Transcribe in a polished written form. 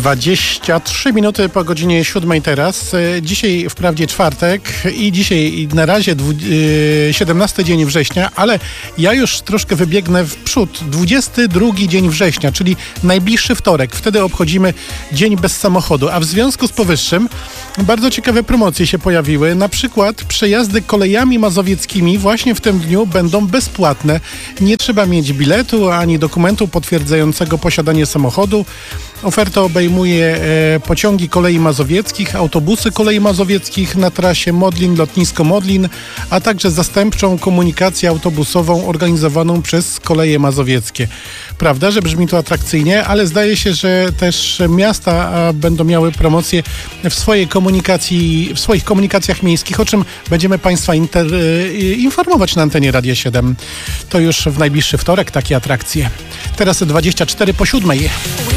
23 minuty po godzinie 7 teraz. Dzisiaj wprawdzie czwartek i dzisiaj na razie 17 dzień września, ale ja już troszkę wybiegnę w przód. 22 dzień września, czyli najbliższy wtorek. Wtedy obchodzimy Dzień Bez Samochodu. A w związku z powyższym bardzo ciekawe promocje się pojawiły. Na przykład przejazdy kolejami mazowieckimi właśnie w tym dniu będą bezpłatne. Nie trzeba mieć biletu ani dokumentu potwierdzającego posiadanie samochodu. Oferta obejmuje pociągi kolei mazowieckich, autobusy kolei mazowieckich na trasie Modlin-Lotnisko Modlin, a także zastępczą komunikację autobusową organizowaną przez koleje mazowieckie. Prawda, że brzmi to atrakcyjnie, ale zdaje się, że też miasta będą miały promocje w swoich komunikacjach miejskich, o czym będziemy Państwa informować na antenie Radia 7. To już w najbliższy wtorek takie atrakcje. Teraz 24 po 7.